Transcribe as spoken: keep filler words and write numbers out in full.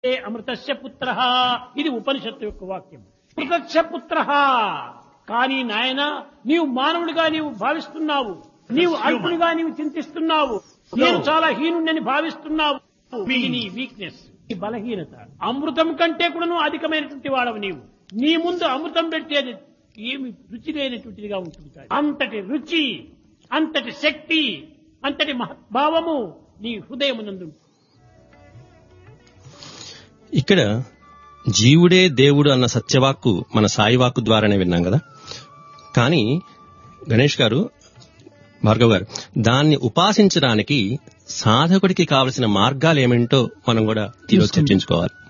అమృతస్య పుత్రః. ఇది ఉపనిషత్తు యొక్క వాక్యం. అమృతస్య పుత్రః. కానీ నాయన నీవు మానవుడిగా నీవు భావిస్తున్నావు, నీవు అల్పుడిగా నీవు చింతిస్తున్నావు, నేను చాలా హీనుడని భావిస్తున్నావు. ఇది నీ వీక్నెస్, నీ బలహీనత. అమృతం కంటే కూడా నువ్వు అధికమైనటువంటి వాడవు. నీవు నీ ముందు అమృతం పెట్టేది ఏమి రుచి లేనటువంటిదిగా ఉంటుంది. అంతటి రుచి, అంతటి శక్తి, అంతటి మహద్భావము నీ హృదయమునందు. ఇక్కడ జీవుడే దేవుడు అన్న సత్యవాక్కు మన సాయివాక్కు ద్వారానే విన్నాం కదా. కానీ గణేష్ గారు, భార్గవ్ గారు, దాన్ని ఉపాసించడానికి సాధకుడికి కావలసిన మార్గాలు ఏమిటో మనం కూడా ఈరోజు చర్చించుకోవాలి.